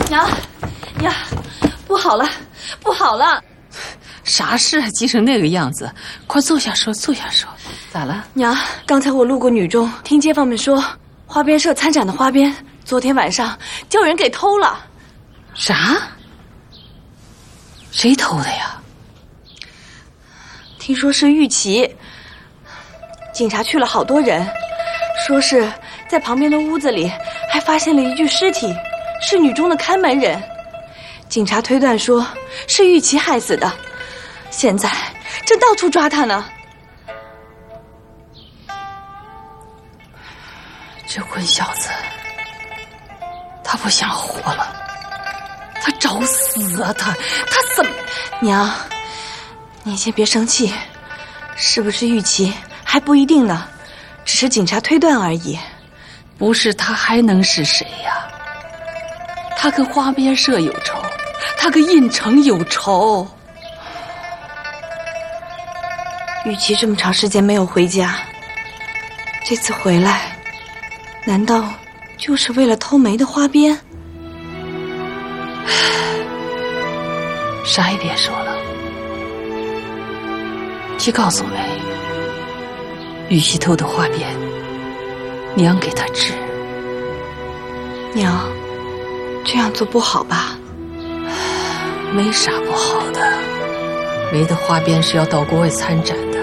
娘，娘，不好了，不好了！ 啥事啊？急成那个样子，快坐下说，坐下说。咋了？ 娘，刚才我路过女中，听街坊们说，花边社参展的花边，昨天晚上就有人给偷了。 啥？谁偷的呀？ 听说是玉琪。警察去了好多人，说是在旁边的屋子里还发现了一具尸体，是女中的看门人。警察推断说是玉琪害死的，现在正到处抓他呢。 这混小子，他不想活了，他找死啊！他怎么？ 娘，你先别生气，是不是玉琪还不一定呢，只是警察推断而已。 不是他还能是谁呀？他跟花边社有仇，他跟印城有仇。 玉琪这么长时间没有回家，这次回来，难道就是为了偷梅的花边？ 啥也别说了，去告诉梅，玉琪偷的花边，娘给她治。 娘，这样做不好吧？ 没啥不好的，梅的花边是要到国外参展的，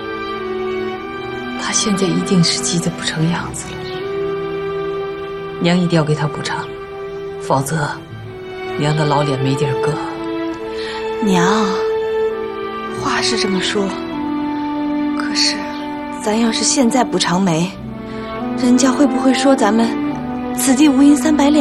她现在一定是急得不成样子了。娘一定要给她补偿，否则娘的老脸没地儿搁。 娘，话是这么说，可是咱要是现在补偿梅，人家会不会说咱们此地无银三百两？